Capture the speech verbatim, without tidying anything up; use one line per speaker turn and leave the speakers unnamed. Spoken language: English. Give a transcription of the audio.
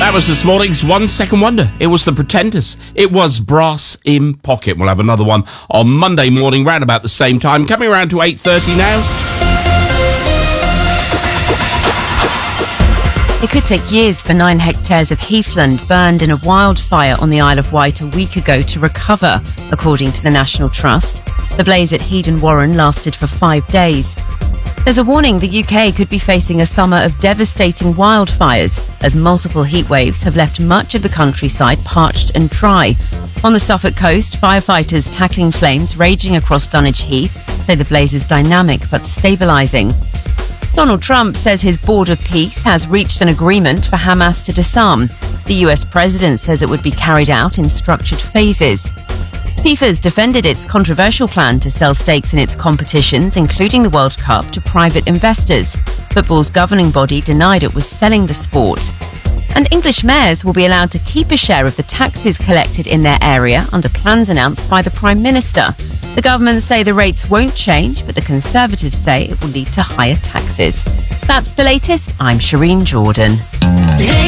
That was this morning's One Second Wonder. It was The Pretenders. It was Brass in Pocket. We'll have another one on Monday morning, round about the same time. Coming around to eight thirty now.
It could take years for nine hectares of heathland burned in a wildfire on the Isle of Wight a week ago to recover, according to the National Trust. The blaze at Headon Warren lasted for five days. There's a warning the U K could be facing a summer of devastating wildfires as multiple heat waves have left much of the countryside parched and dry. On the Suffolk coast, firefighters tackling flames raging across Dunwich Heath say the blaze is dynamic but stabilising. Donald Trump says his Board of Peace has reached an agreement for Hamas to disarm. The U S president says it would be carried out in structured phases. FIFA's defended its controversial plan to sell stakes in its competitions, including the World Cup, to private investors. Football's governing body denied it was selling the sport. And English mayors will be allowed to keep a share of the taxes collected in their area under plans announced by the Prime Minister. The government say the rates won't change, but the Conservatives say it will lead to higher taxes. That's the latest. I'm Shireen Jordan.